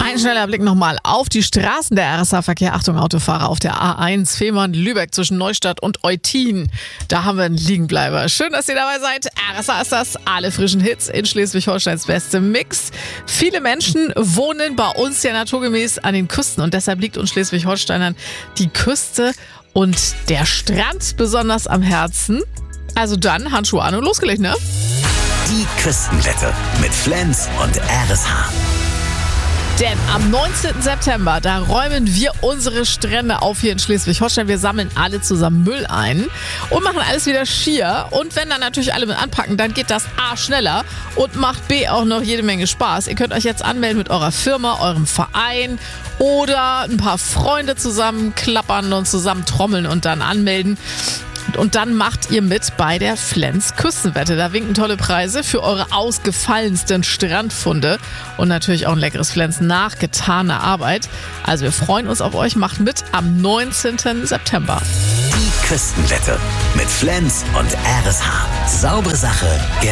Ein schneller Blick nochmal auf die Straßen der RSA-Verkehr. Achtung, Autofahrer auf der A1 Fehmarn-Lübeck zwischen Neustadt und Eutin. Da haben wir einen Liegenbleiber. Schön, dass ihr dabei seid. RSA ist das. Alle frischen Hits in Schleswig-Holsteins beste Mix. Viele Menschen wohnen bei uns ja naturgemäß an den Küsten und deshalb liegt uns Schleswig-Holsteinern die Küste und der Strand besonders am Herzen. Also dann Handschuhe an und losgelegt, ne? Die Küstenwette mit Flens und RSH. Denn am 19. September, da räumen wir unsere Strände auf hier in Schleswig-Holstein. Wir sammeln alle zusammen Müll ein und machen alles wieder schier. Und wenn dann natürlich alle mit anpacken, dann geht das A schneller und macht B auch noch jede Menge Spaß. Ihr könnt euch jetzt anmelden mit eurer Firma, eurem Verein oder ein paar Freunde zusammenklappern und zusammen trommeln und dann anmelden. Und dann macht ihr mit bei der Flens Küstenwette. Da winken tolle Preise für eure ausgefallensten Strandfunde und natürlich auch ein leckeres Flens nach getaner Arbeit. Also wir freuen uns auf euch. Macht mit am 19. September. Die Küstenwette mit Flens und RSH. Saubere Sache.